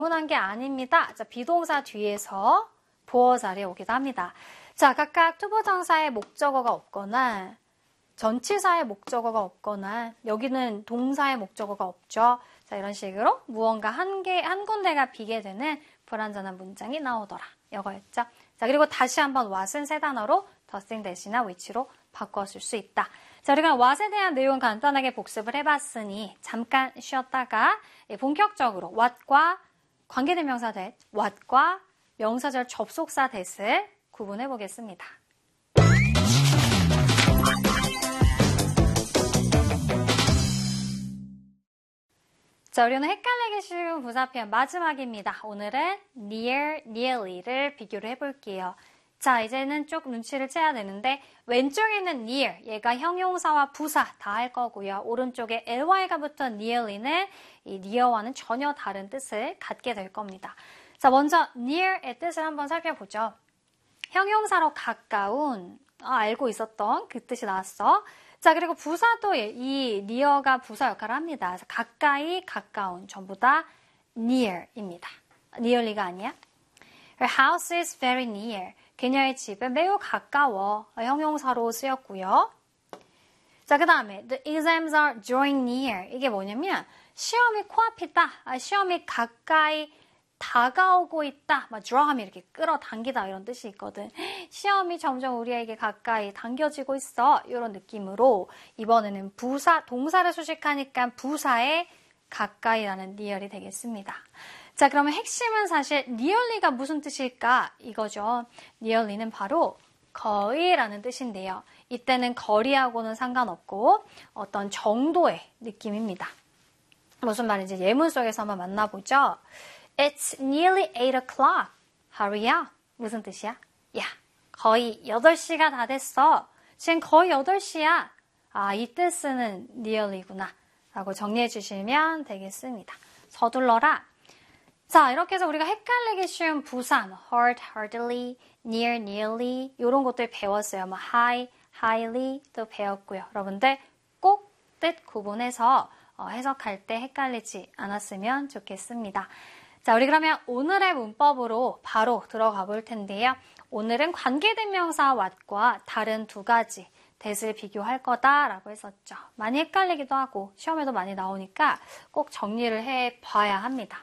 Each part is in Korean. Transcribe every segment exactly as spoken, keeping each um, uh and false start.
주문한 게 아닙니다. 자, 비동사 뒤에서 보어 자리에 오기도 합니다. 자, 각각 투부정사의 목적어가 없거나 전치사의 목적어가 없거나 여기는 동사의 목적어가 없죠. 자, 이런 식으로 무언가 한 개, 한 군데가 비게 되는 불완전한 문장이 나오더라. 이거였죠. 자, 그리고 다시 한번 what은 세 단어로 doing 대신에 which로 바꿨을 수 있다. 자, 우리가 what에 대한 내용 간단하게 복습을 해봤으니 잠깐 쉬었다가 본격적으로 what과 관계대명사 that, what과 명사절 접속사 that을 구분해 보겠습니다. 자, 우리는 헷갈리기 쉬운 부사표현 마지막입니다. 오늘은 near, nearly를 비교를 해볼게요. 자, 이제는 쭉 눈치를 채야 되는데 왼쪽에 있는 near, 얘가 형용사와 부사 다 할 거고요. 오른쪽에 ly가 붙은 nearly는 이 near와는 전혀 다른 뜻을 갖게 될 겁니다. 자, 먼저 near의 뜻을 한번 살펴보죠. 형용사로 가까운, 아, 알고 있었던 그 뜻이 나왔어. 자, 그리고 부사도 이 near가 부사 역할을 합니다. 그래서 가까이, 가까운, 전부 다 near입니다. nearly가 아니야. Her house is very near. 그녀의 집은 매우 가까워. 형용사로 쓰였고요. 자, 그 다음에 the exams are drawing near. 이게 뭐냐면 시험이 코앞이다. 아, 시험이 가까이 다가오고 있다. 막 draw하면 이렇게 끌어당기다 이런 뜻이 있거든. 시험이 점점 우리에게 가까이 당겨지고 있어. 이런 느낌으로 이번에는 부사, 동사를 수식하니까 부사에 가까이라는 near이 되겠습니다. 자, 그러면 핵심은 사실 nearly가 무슨 뜻일까? 이거죠. nearly는 바로 거의라는 뜻인데요. 이때는 거리하고는 상관없고 어떤 정도의 느낌입니다. 무슨 말인지 예문 속에서 한번 만나보죠. It's nearly eight o'clock. Hurry up. 무슨 뜻이야? 야, 거의 여덟 시가 다 됐어. 지금 거의 여덟 시야. 아, 이 뜻은 nearly구나. 라고 정리해 주시면 되겠습니다. 서둘러라. 자, 이렇게 해서 우리가 헷갈리기 쉬운 부사, 뭐 hard, hardly, near, nearly 이런 것들 배웠어요. 뭐 high, highly도 배웠고요. 여러분들 꼭 뜻 구분해서 어, 해석할 때 헷갈리지 않았으면 좋겠습니다. 자, 우리 그러면 오늘의 문법으로 바로 들어가 볼 텐데요. 오늘은 관계대명사 what과 다른 두 가지 that을 비교할 거다라고 했었죠. 많이 헷갈리기도 하고 시험에도 많이 나오니까 꼭 정리를 해봐야 합니다.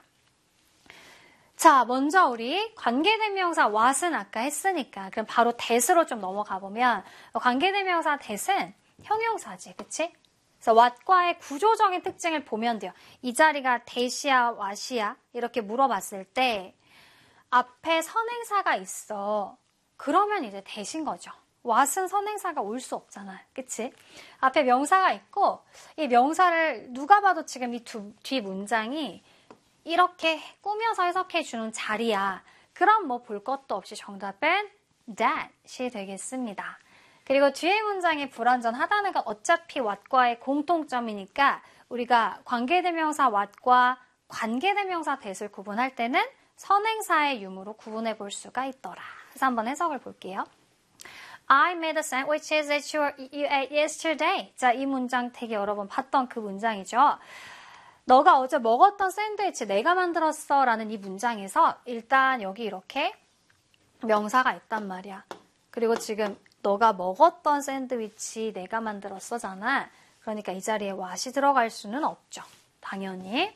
자, 먼저 우리 관계대명사 what은 아까 했으니까 그럼 바로 that으로 좀 넘어가 보면 관계대명사 that은 형용사지, 그치? 그래서 what과의 구조적인 특징을 보면 돼요. 이 자리가 that이야, what이야 이렇게 물어봤을 때 앞에 선행사가 있어. 그러면 이제 that인 거죠. what은 선행사가 올 수 없잖아, 그치? 앞에 명사가 있고 이 명사를 누가 봐도 지금 이 두, 뒤 문장이 이렇게 꾸며서 해석해주는 자리야. 그럼 뭐 볼 것도 없이 정답은 that이 되겠습니다. 그리고 뒤에 문장이 불완전하다는 건 어차피 what과의 공통점이니까 우리가 관계대명사 what과 관계대명사 that을 구분할 때는 선행사의 유무로 구분해 볼 수가 있더라. 그래서 한번 해석을 볼게요. I made the sandwiches that you ate yesterday. 자, 이 문장 되게 여러 번 봤던 그 문장이죠. 너가 어제 먹었던 샌드위치 내가 만들었어 라는 이 문장에서 일단 여기 이렇게 명사가 있단 말이야. 그리고 지금 너가 먹었던 샌드위치 내가 만들었어잖아. 그러니까 이 자리에 what이 들어갈 수는 없죠. 당연히.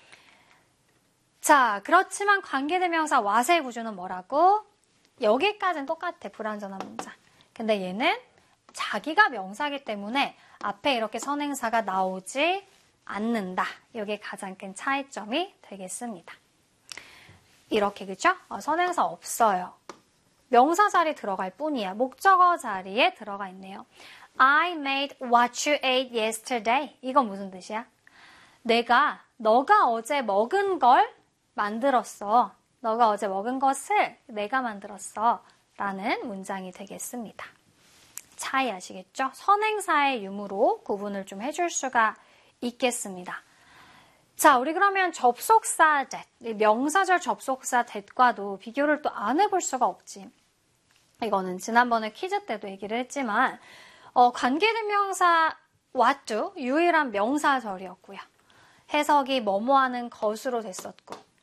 자, 그렇지만 관계대명사 what의 구조는 뭐라고? 여기까지는 똑같아. 불완전한 문장. 근데 얘는 자기가 명사이기 때문에 앞에 이렇게 선행사가 나오지 않는다. 이게 가장 큰 차이점이 되겠습니다. 이렇게 그죠? 어, 선행사 없어요. 명사 자리 들어갈 뿐이야. 목적어 자리에 들어가 있네요. I made what you ate yesterday. 이건 무슨 뜻이야? 내가 너가 어제 먹은 걸 만들었어. 너가 어제 먹은 것을 내가 만들었어. 라는 문장이 되겠습니다. 차이 아시겠죠? 선행사의 유무로 구분을 좀 해줄 수가 있겠습니다. 자, 우리 그러면 접속사 that, 명사절 접속사 that과도 비교를 또 안 해볼 수가 없지. 이거는 지난번에 퀴즈 때도 얘기를 했지만 어, 관계대명사 what도 유일한 명사절이었고요. 해석이 뭐뭐 하는 것으로 됐었고